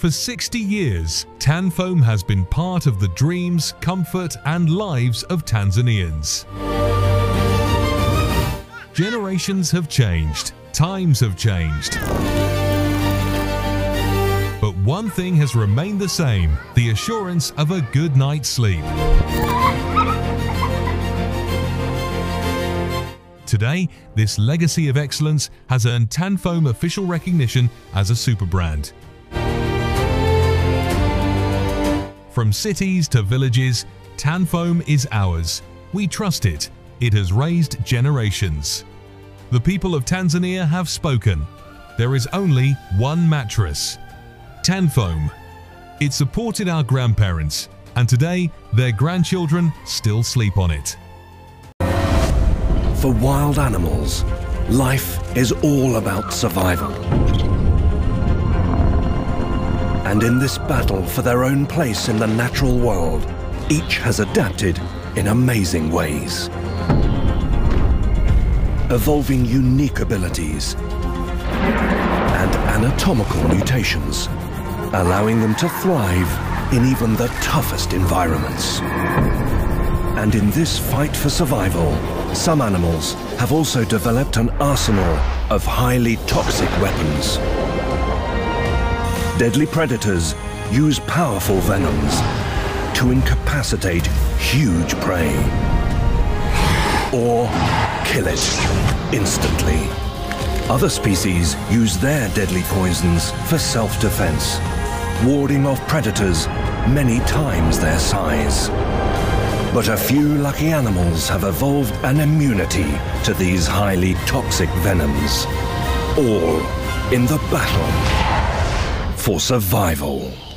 For 60 years, Tanfoam has been part of the dreams, comfort and lives of Tanzanians. Generations have changed, times have changed. But one thing has remained the same, the assurance of a good night's sleep. Today, this legacy of excellence has earned Tanfoam official recognition as a super brand. From cities to villages, Tanfoam is ours. We trust it. It has raised generations. The people of Tanzania have spoken. There is only one mattress, Tanfoam. It supported our grandparents, and today their grandchildren still sleep on it. For wild animals, life is all about survival. And in this battle for their own place in the natural world, each has adapted in amazing ways, evolving unique abilities and anatomical mutations, allowing them to thrive in even the toughest environments. And in this fight for survival, some animals have also developed an arsenal of highly toxic weapons. Deadly predators use powerful venoms to incapacitate huge prey or kill it instantly. Other species use their deadly poisons for self-defense, warding off predators many times their size. But a few lucky animals have evolved an immunity to these highly toxic venoms, all in the battle for survival.